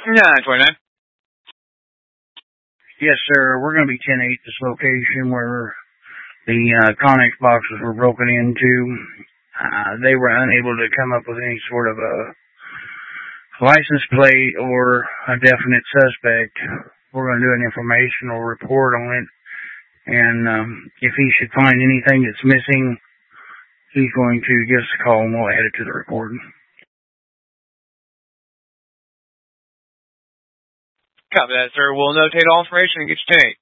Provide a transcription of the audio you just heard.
29. Yes, sir. We're going to be 10-8 this location where the Connex boxes were broken into. They were unable to come up with any sort of a license plate or a definite suspect. We're going to do an informational report on it. And if he should find anything that's missing, he's going to give us a call and we'll add it to the report. Copy that, sir. We'll notate all information and get you 10-8.